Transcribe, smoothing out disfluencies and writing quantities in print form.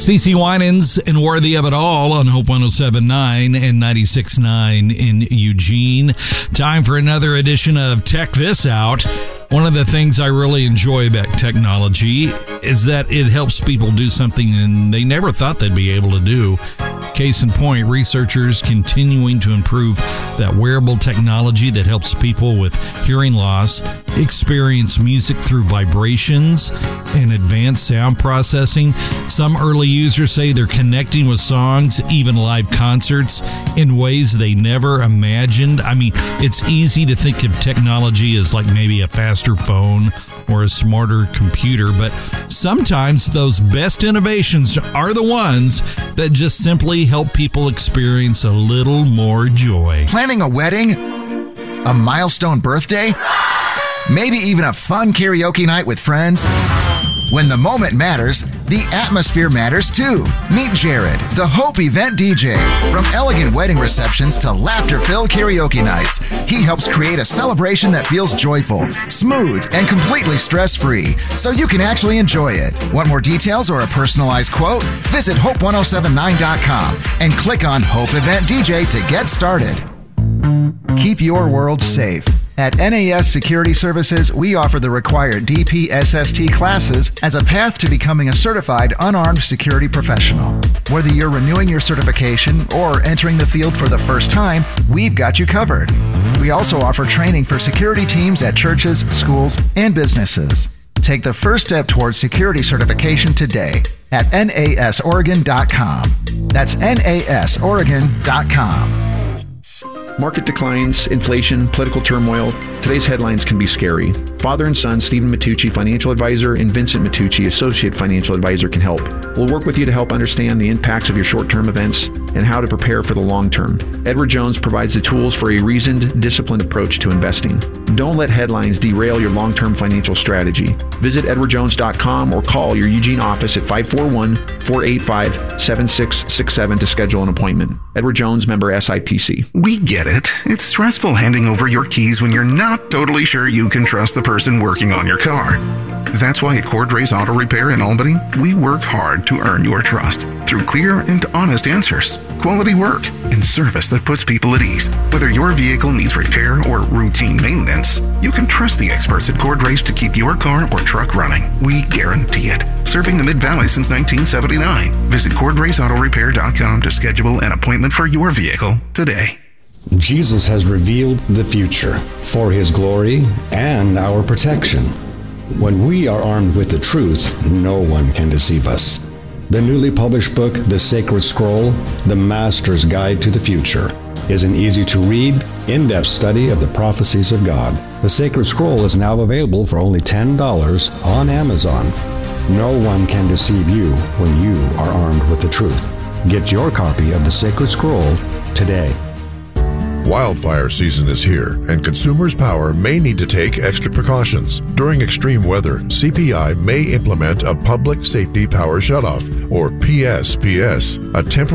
CeCe Winans and Worthy of It All on Hope 107.9 and 96.9 in Eugene. Time for another edition of Tech This Out. One of the things I really enjoy about technology is that it helps people do something they never thought they'd be able to do. Case in point, researchers continuing to improve that wearable technology that helps people with hearing loss experience music through vibrations and advanced sound processing. Some early users say they're connecting with songs, even live concerts, in ways they never imagined. I mean, it's easy to think of technology as like maybe a faster phone or a smarter computer, but sometimes those best innovations are the ones that just simply help people experience a little more joy. Planning a wedding? A milestone birthday? Maybe even a fun karaoke night with friends? When the moment matters, the atmosphere matters too. Meet Jared, the Hope Event DJ. From elegant wedding receptions to laughter-filled karaoke nights, he helps create a celebration that feels joyful, smooth, and completely stress-free, so you can actually enjoy it. Want more details or a personalized quote? Visit Hope1079.com and click on Hope Event DJ to get started. Keep your world safe. At NAS Security Services, we offer the required DPSST classes as a path to becoming a certified unarmed security professional. Whether you're renewing your certification or entering the field for the first time, we've got you covered. We also offer training for security teams at churches, schools, and businesses. Take the first step towards security certification today at nasoregon.com. That's nasoregon.com. Market declines, inflation, political turmoil. Today's headlines can be scary. Father and son Stephen Matucci, financial advisor, and Vincent Matucci, associate financial advisor, can help. We'll work with you to help understand the impacts of your short-term events and how to prepare for the long term. Edward Jones provides the tools for a reasoned, disciplined approach to investing. Don't let headlines derail your long-term financial strategy. Visit edwardjones.com or call your Eugene office at 541-485-7667 to schedule an appointment. Edward Jones, member SIPC. We get it. It's stressful handing over your keys when you're not totally sure you can trust the person working on your car. That's why at Cordrace Auto Repair in Albany, we work hard to earn your trust through clear and honest answers, quality work, and service that puts people at ease. Whether your vehicle needs repair or routine maintenance, you can trust the experts at Cordrace to keep your car or truck running. We guarantee it. Serving the Mid-Valley since 1979. Visit CordraceAutoRepair.com to schedule an appointment for your vehicle today. Jesus has revealed the future for His glory and our protection. When we are armed with the truth, no one can deceive us. The newly published book, The Sacred Scroll, The Master's Guide to the Future, is an easy-to-read, in-depth study of the prophecies of God. The Sacred Scroll is now available for only $10 on Amazon. No one can deceive you when you are armed with the truth. Get your copy of The Sacred Scroll today. Wildfire season is here, and Consumers Power may need to take extra precautions. During extreme weather, CPI may implement a Public Safety Power Shutoff, or PSPS, a temporary